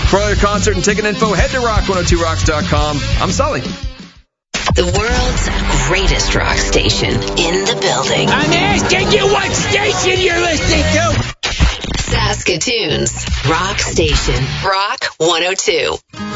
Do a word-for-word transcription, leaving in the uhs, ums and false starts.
For other concert and ticket info, head to rock one oh two rocks dot com. I'm Sully. The world's greatest rock station in the building. I'm asking you what station you're listening to. Saskatoon's rock station, Rock one oh two.